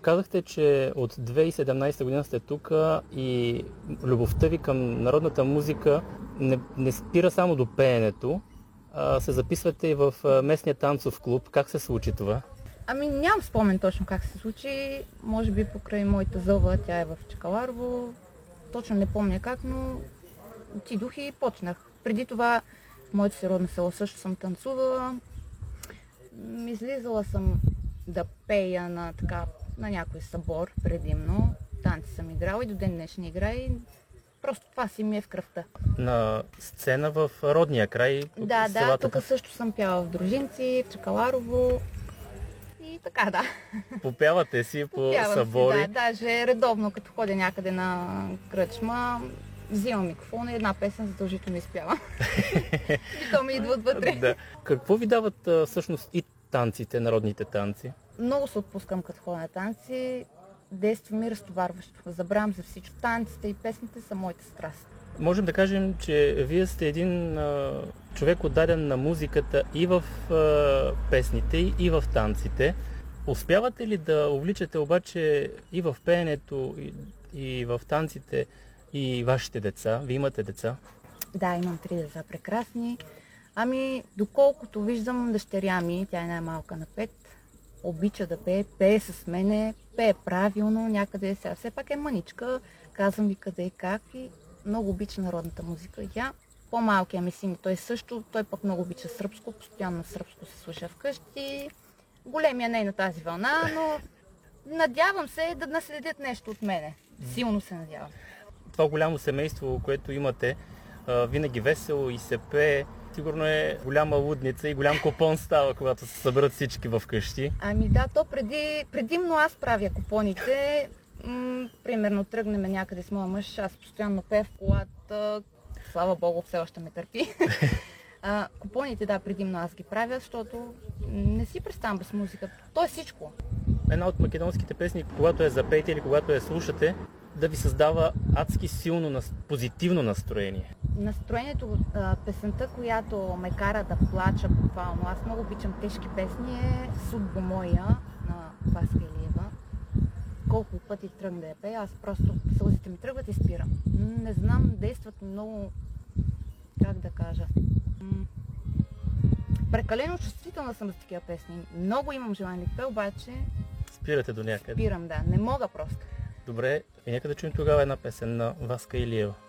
Казахте, че от 2017 година сте тук и любовта ви към народната музика не спира само до пеенето, а се записвате и в местния танцов клуб. Как се случи това? Ами нямам спомен точно как се случи. Може би покрай моята зъва, тя е в Чакаларово. Точно не помня как, но отидох и почнах. Преди това в моето си родно село също съм танцувала. Излизала съм да пея на някой събор предимно. Танци съм играла и до ден днешен игра и просто това си ми е в кръвта. На сцена в родния край? Да, тук също съм пяла в Дружинци, в Чакаларово и така, да. Попявате си по събори? Да, даже редовно, като ходя някъде на кръчма, взимам микрофона и една песен задължително изпявам. И то ми идват вътре. Да. Какво ви дават всъщност и танците, народните танци? Много се отпускам като ходя на танци. Действа ми разтоварващо. Забравям за всичко. Танците и песните са моята страст. Можем да кажем, че вие сте един човек отдаден на музиката и в песните, и в танците. Успявате ли да увличате обаче и в пеенето, и в танците, и вашите деца? Вие имате деца? Да, имам 3 деца прекрасни. Ами, доколкото виждам дъщеря ми, тя е най-малка на 5, обича да пее с мене, пее правилно, някъде сега. Все пак е мъничка, казвам ви къде и как и много обича народната музика. И тя, по-малкия ми син, той пък много обича сръбско, постоянно сръбско се слуша вкъщи. Големия не е на тази вълна, но надявам се да наследят нещо от мене. Силно се надявам. Това голямо семейство, което имате, винаги весело и се пее. Сигурно е голяма лудница и голям купон става, когато се съберат всички в къщи. Ами да, то предимно аз правя купоните. Примерно тръгнем някъде с моя мъж, аз постоянно пея в колата. Слава Богу, все още ме търпи. Купоните, да, предимно аз ги правя, защото не си представям без музика. То е всичко. Една от македонските песни, когато я запеете или когато я слушате, да ви създава адски силно позитивно настроение. Настроението, песента, която ме кара да плача буквално. Аз много обичам тежки песни, е "Судьба моя" на Васка Илиева. Колко пъти тръгна да я пея, аз просто сълзите ми тръгват и спирам. Не знам, действат много, как да кажа, прекалено чувствителна съм за такива песни. Много имам желание да пея, обаче спирате до някъде. Спирам, да. Не мога просто. Добре, и нека да чуем тогава една песен на Васка Илиева.